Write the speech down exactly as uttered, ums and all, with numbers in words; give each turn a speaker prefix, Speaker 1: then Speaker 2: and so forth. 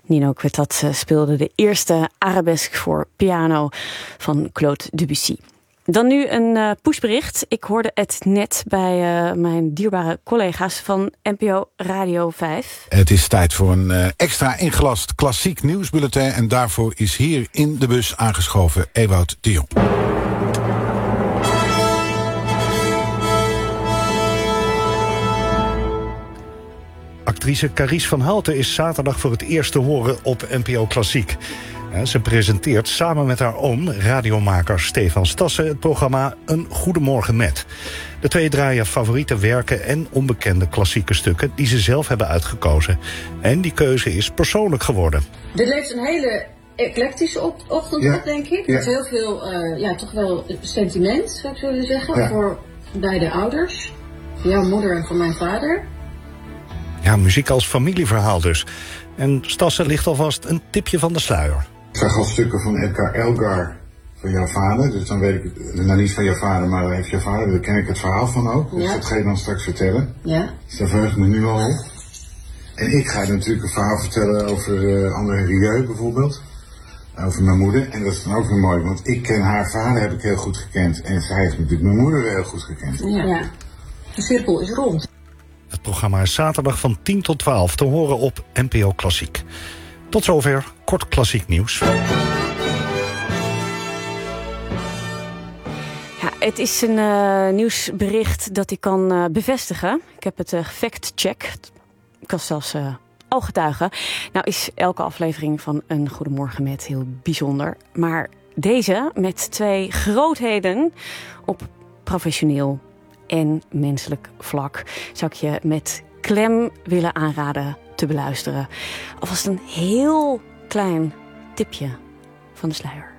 Speaker 1: Nino Quartet speelde de eerste arabesque voor piano van Claude Debussy. Dan nu een uh, pushbericht. Ik hoorde het net bij uh, mijn dierbare collega's van N P O Radio vijf.
Speaker 2: Het is tijd voor een uh, extra ingelast klassiek nieuwsbulletin. En daarvoor is hier in de bus aangeschoven Ewout de Jong.
Speaker 3: Actrice Carice van Houten is zaterdag voor het eerst te horen op N P O Klassiek. Ze presenteert samen met haar oom, radiomaker Stefan Stassen, het programma Een Goedemorgen Met. De twee draaien favoriete werken en onbekende klassieke stukken die ze zelf hebben uitgekozen. En die keuze is persoonlijk geworden.
Speaker 4: Dit levert een hele eclectische op ochtend
Speaker 5: ja.
Speaker 4: op, denk ik.
Speaker 5: Ja.
Speaker 4: Met heel veel, uh, ja, toch wel sentiment, zou ik zo willen zeggen, ja. Voor beide ouders. Voor jouw moeder en voor mijn vader.
Speaker 3: Ja, muziek als familieverhaal dus. En Stassen ligt alvast een tipje van de sluier.
Speaker 5: Ik zag al stukken van Edgar Elgar van jouw vader. Dus dan weet ik, nou niet van jouw vader, maar heeft jouw vader. Daar ken ik het verhaal van ook. Dus ja. Dat ga je dan straks vertellen.
Speaker 4: Ja.
Speaker 5: Dus daar verheug ik me nu al op. En ik ga je natuurlijk een verhaal vertellen over uh, André Rieu bijvoorbeeld. Over mijn moeder. En dat is dan ook weer mooi, want ik ken haar vader, heb ik heel goed gekend. En zij heeft natuurlijk mijn moeder heel goed gekend.
Speaker 4: Ja, ja. De cirkel is rond.
Speaker 3: Het programma is zaterdag van tien tot twaalf te horen op N P O Klassiek. Tot zover kort klassiek nieuws.
Speaker 1: Ja, het is een uh, nieuwsbericht dat ik kan uh, bevestigen. Ik heb het uh, fact-checked. Ik kan zelfs uh, ooggetuigen. Nou is elke aflevering van Een Goedemorgen Met heel bijzonder. Maar deze met twee grootheden op professioneel en menselijk vlak zou ik je met klem willen aanraden te beluisteren. Alvast een heel klein tipje van de sluier.